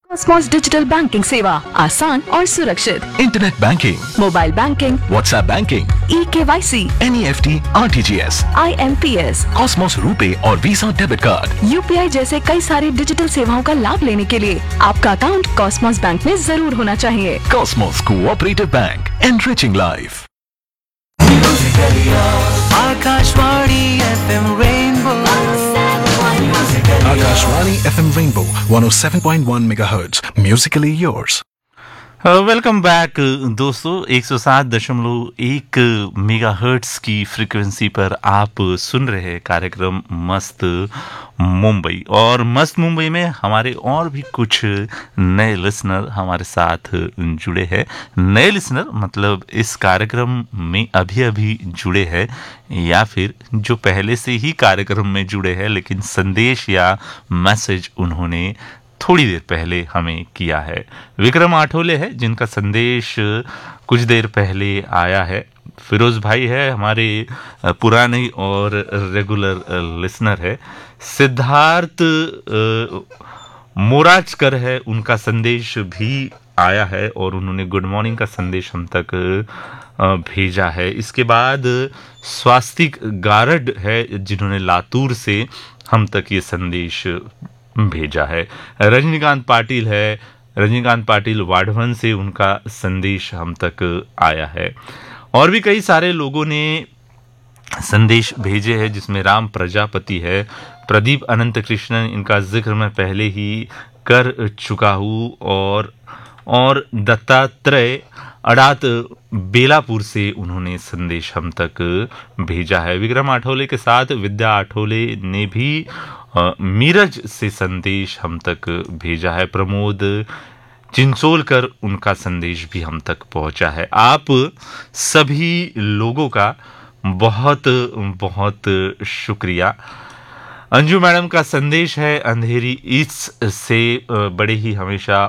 Cosmos digital banking सेवा आसान और सुरक्षित। Internet banking, mobile banking, WhatsApp banking, eKYC, NEFT, RTGS, IMPS, Cosmos RuPay और वीजा डेबिट कार्ड। UPI जैसे कई सारी डिजिटल सेवाओं का लाभ लेने के लिए आपका अकाउंट कॉस्मोस बैंक में जरूर होना चाहिए। Cosmos cooperative bank, enriching life. Akashvani FM rainbow Akashvani FM Rainbow 107.1 MHz. Musically yours. Welcome back दोस्तों। 107.1 मेगाहर्ट्ज की फ्रीक्वेंसी पर आप सुन रहे हैं कार्यक्रम मस्त मुंबई। और मस्त मुंबई में हमारे और भी कुछ नए लिसनर हमारे साथ जुड़े हैं। नए लिसनर मतलब इस कार्यक्रम में अभी अभी जुड़े हैं या फिर जो पहले से ही कार्यक्रम में जुड़े हैं, लेकिन संदेश या मैसेज उन्होंने थोड़ी देर पहले हमें किया है। विक्रम आठोले है जिनका संदेश कुछ देर पहले आया है। फिरोज भाई है हमारे पुराने और रेगुलर लिसनर है। सिद्धार्थ मोराजकर है, उनका संदेश भी आया है और उन्होंने गुड मॉर्निंग का संदेश हम तक भेजा है। इसके बाद स्वास्तिक गारड है जिन्होंने लातूर से हम तक ये संदेश भेजा है। रजनीकांत पाटिल है, रजनीकांत पाटिल वाढवन से उनका संदेश हम तक आया है। और भी कई सारे लोगों ने संदेश भेजे हैं जिसमें राम प्रजापति है, प्रदीप अनंत कृष्णन, इनका जिक्र मैं पहले ही कर चुका हूँ। और दत्तात्रेय अड़ात बेलापुर से उन्होंने संदेश हम तक भेजा है। विक्रम आठोले के साथ विद्या आठोले ने भी मीरज से संदेश हम तक भेजा है। प्रमोद चिंचोलकर, उनका संदेश भी हम तक पहुंचा है। आप सभी लोगों का बहुत बहुत शुक्रिया। अंजू मैडम का संदेश है अंधेरी ईस्ट से, बड़े ही हमेशा